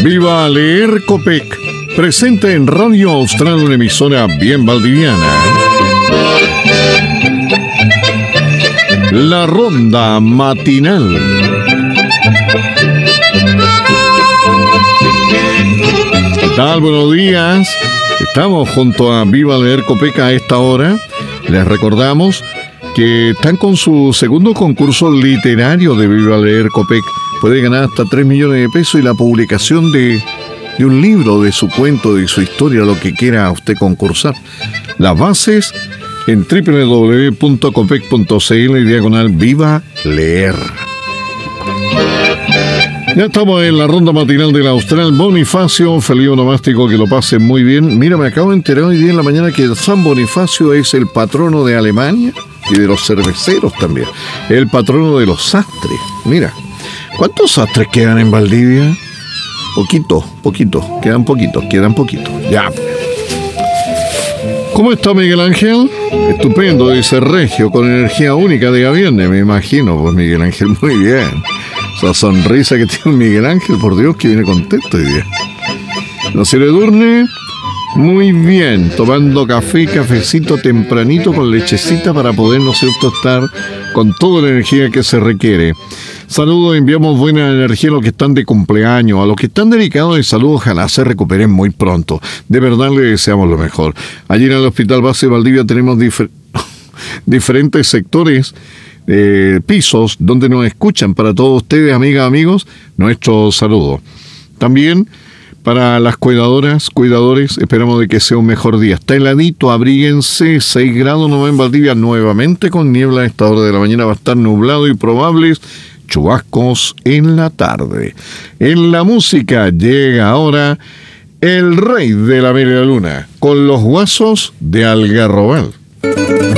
Viva Leer Copec, presente en Radio Austral, una emisora bien valdiviana. La ronda matinal. ¿Qué tal? Buenos días. Estamos junto a Viva Leer Copec a esta hora. Les recordamos que están con su segundo concurso literario de Viva Leer Copec. Puede ganar hasta 3 millones de pesos y la publicación de un libro, de su cuento, de su historia, lo que quiera usted concursar. Las bases en www.copec.cl/Viva Leer. Ya estamos en la ronda matinal del Austral. Bonifacio, feliz onomástico, que lo pasen muy bien. Mira, me acabo de enterar hoy día en la mañana que San Bonifacio es el patrono de Alemania y de los cerveceros también. El patrono de los sastres. Mira, ¿cuántos sastres quedan en Valdivia? Poquitos, quedan poquitos. Ya. ¿Cómo está Miguel Ángel? Estupendo, dice Regio, con energía única de viernes, me imagino. Pues Miguel Ángel, muy bien. Esa sonrisa que tiene Miguel Ángel, por Dios, que viene contento hoy día. No se le durne, muy bien, tomando cafecito tempranito con lechecita para poder, ¿no es cierto?, estar con toda la energía que se requiere. Saludos, enviamos buena energía a los que están de cumpleaños, a los que están dedicados de salud, ojalá se recuperen muy pronto. De verdad les deseamos lo mejor. Allí en el Hospital Base Valdivia tenemos diferentes sectores, pisos donde nos escuchan. Para todos ustedes, amigas, amigos, nuestro saludo. También para las cuidadoras, cuidadores, esperamos de que sea un mejor día. Está heladito, abríguense, 6 grados nomás en Valdivia, nuevamente con niebla a esta hora de la mañana, va a estar nublado y probables chubascos en la tarde. En la música llega ahora el rey de la media luna, con los guasos de Algarrobal.